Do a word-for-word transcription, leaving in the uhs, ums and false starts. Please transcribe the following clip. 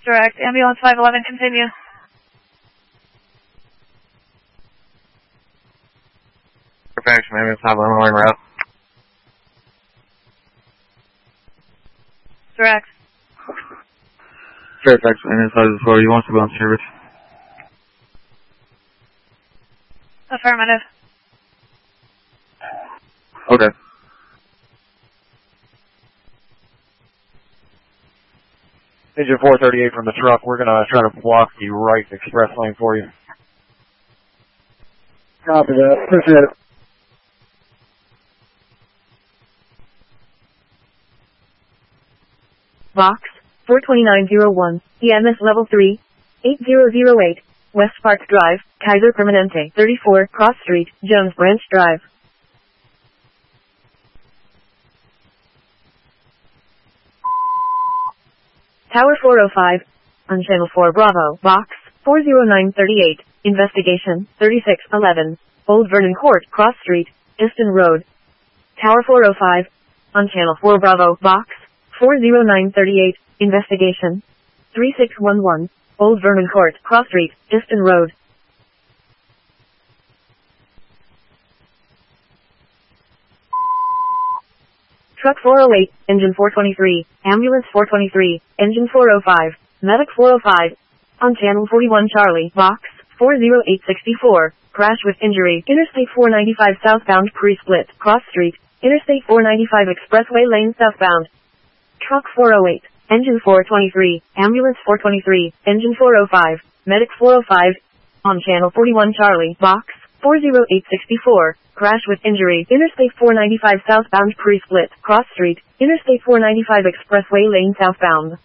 Direct, ambulance five eleven, continue. Perfection, ambulance five eleven, line route. Direct. Fairfax, ambulance five oh four, you want to go on service? Affirmative. Okay. Engine four thirty-eight from the truck, we're going to try to block the right express lane for you. Copy that. Appreciate it. Box four two nine zero one, E M S level three, eight zero zero eight, West Park Drive, Kaiser Permanente, thirty-four, Cross Street, Jones Branch Drive. Tower four oh five, on Channel four Bravo, Box four zero nine three eight, Investigation, thirty-six eleven, Old Vernon Court, Cross Street, Easton Road. Tower four oh five, on Channel four Bravo, Box four zero nine three eight, Investigation, thirty-six eleven, Old Vernon Court, Cross Street, Easton Road. Truck four oh eight, Engine four twenty-three, Ambulance four twenty-three, Engine four oh five, Medic four oh five, on Channel forty-one Charlie, Box four oh eight six four, crash with injury, Interstate four ninety-five southbound pre-split, Cross Street, Interstate four ninety-five expressway lane southbound. Truck four oh eight, Engine four twenty-three, Ambulance four twenty-three, Engine four oh five, Medic four oh five, on Channel forty-one Charlie, Box four oh eight six four, crash with injury, Interstate four ninety-five southbound pre-split, Cross Street, Interstate four ninety-five expressway lane southbound.